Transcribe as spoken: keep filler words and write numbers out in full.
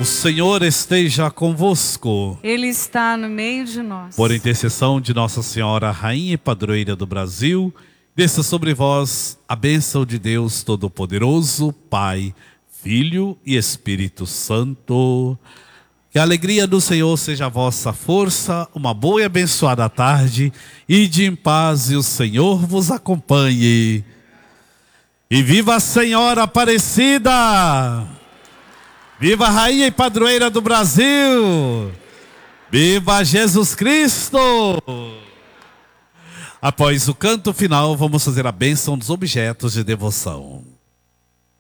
O Senhor esteja convosco. Ele está no meio de nós. Por intercessão de Nossa Senhora, Rainha e Padroeira do Brasil, desça sobre vós a bênção de Deus Todo-Poderoso, Pai, Filho e Espírito Santo. Que a alegria do Senhor seja a vossa força, uma boa e abençoada tarde, ide em paz e o Senhor vos acompanhe. E viva a Senhora Aparecida! Viva a Rainha e Padroeira do Brasil! Viva Jesus Cristo! Após o canto final, vamos fazer a bênção dos objetos de devoção.